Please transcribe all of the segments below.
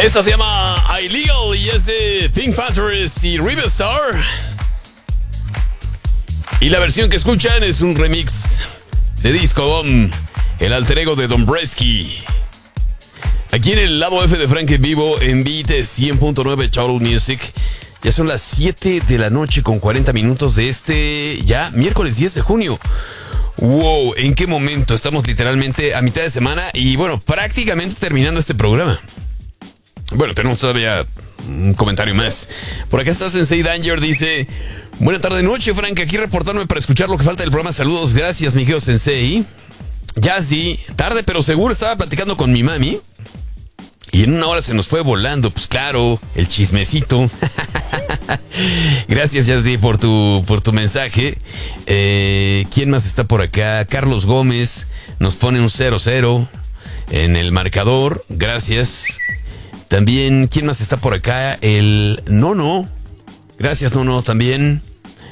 Esta se llama Illegal y es de Pink Panthers y Riverstar. Y la versión que escuchan es un remix de Disco Bomb, el alter ego de Dombresky. Aquí en el lado F de Frank en vivo, en Beat 100.9 Total Music. Ya son las 7 de la noche con 40 minutos de ya miércoles 10 de junio. Wow, ¿en qué momento? Estamos literalmente a mitad de semana y bueno, prácticamente terminando este programa. Bueno, tenemos todavía un comentario más. Por acá está Sensei Danger, dice: buena tarde noche, Frank, aquí reportándome para escuchar lo que falta del programa. Saludos, gracias, mi querido Sensei. Ya sí, tarde pero seguro, estaba platicando con mi mami y en una hora se nos fue volando. Pues claro, el chismecito. Gracias, Jazzy, por tu mensaje. ¿Quién más está por acá? Carlos Gómez nos pone un 0-0 en el marcador. Gracias. También, ¿quién más está por acá? El Nono. Gracias, Nono, también.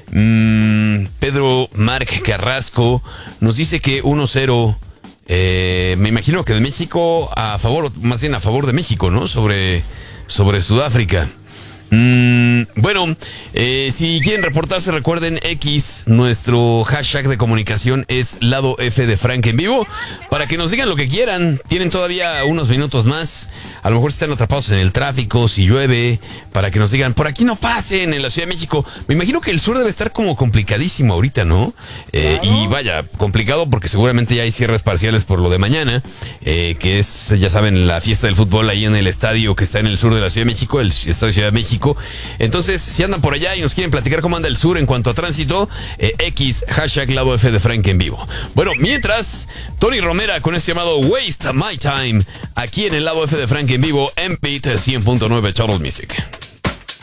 Pedro Marc Carrasco nos dice que 1-0. Me imagino que de México a favor, más bien a favor de México, ¿no? Sobre Sudáfrica. Bueno, si quieren reportarse, recuerden X, nuestro hashtag de comunicación es lado F de Frank en vivo, para que nos digan lo que quieran. Tienen todavía unos minutos más. A lo mejor están atrapados en el tráfico, si llueve, para que nos digan, por aquí no pasen en la Ciudad de México. Me imagino que el sur debe estar como complicadísimo ahorita, ¿no? Claro. Y vaya, complicado porque seguramente ya hay cierres parciales por lo de mañana, que es, ya saben, la fiesta del fútbol ahí en el estadio que está en el sur de la Ciudad de México, el Estadio de Ciudad de México. Entonces, si andan por allá y nos quieren platicar cómo anda el sur en cuanto a tránsito, X, hashtag lado F de Frank en vivo. Bueno, mientras, Tony Romera con este llamado Waste My Time, aquí en el lado F de Frank en vivo, en Beat 100.9 Total Music.